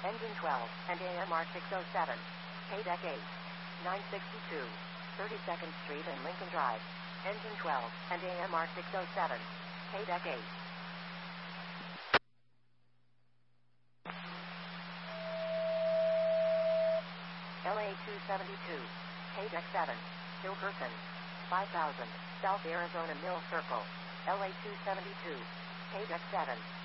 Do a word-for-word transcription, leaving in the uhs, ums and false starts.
Engine twelve, and A M R six oh seven. K-Deck eight. nine sixty-two. thirty-second Street and Lincoln Drive. Engine twelve, and A M R six oh seven. K-Deck eight. L A two seventy-two. K-Deck seven. Hilkerson. five thousand. South Arizona Mill Circle. L A two seventy-two. K-Deck seven.